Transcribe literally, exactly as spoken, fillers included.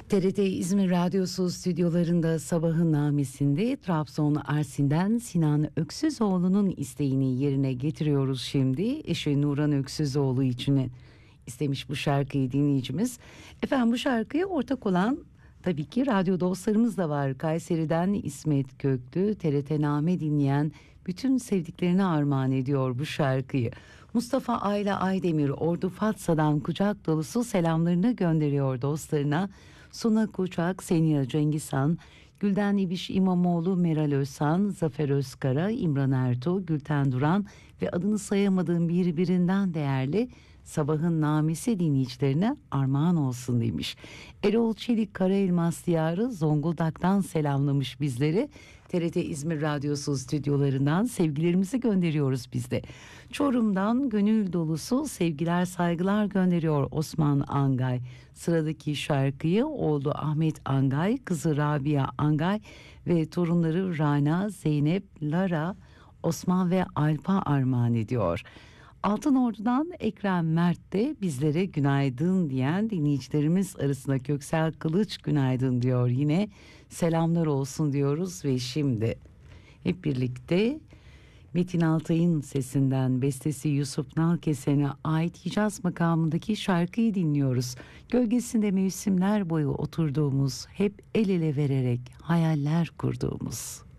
T R T İzmir Radyosu stüdyolarında Sabahın Namesi'nde Trabzon Arsin'den Sinan Öksüzoğlu'nun isteğini yerine getiriyoruz şimdi. Eşi Nuran Öksüzoğlu için istemiş bu şarkıyı dinleyicimiz. Efendim bu şarkıya ortak olan tabii ki radyo dostlarımız da var. Kayseri'den İsmet Köklü, T R T Name dinleyen bütün sevdiklerine armağan ediyor bu şarkıyı. Mustafa Ayla Aydemir Ordu Fatsa'dan kucak dolusu selamlarını gönderiyor dostlarına. Suna Kuçak, Seniha Cengizhan, Gülden İbiş İmamoğlu, Meral Özhan, Zafer Özkara, İmran Ertuğ, Gülten Duran ve adını sayamadığım birbirinden değerli Sabahın Namesi dinleyicilerine armağan olsun demiş. Erol Çelik Karaelmas Diyarı Zonguldak'tan selamlamış bizleri. T R T İzmir Radyosu stüdyolarından sevgilerimizi gönderiyoruz biz de. Çorum'dan gönül dolusu sevgiler saygılar gönderiyor Osman Angay. Sıradaki şarkıyı oğlu Ahmet Angay, kızı Rabia Angay ve torunları Rana, Zeynep, Lara, Osman ve Alp'a armağan ediyor. Altınordu'dan Ekrem Mert de bizlere günaydın diyen dinleyicilerimiz arasında Köksal Kılıç günaydın diyor yine. Selamlar olsun diyoruz ve şimdi hep birlikte Metin Altay'ın sesinden bestesi Yusuf Nalkesen'e ait Hicaz makamındaki şarkıyı dinliyoruz. Gölgesinde mevsimler boyu oturduğumuz, hep el ele vererek hayaller kurduğumuz.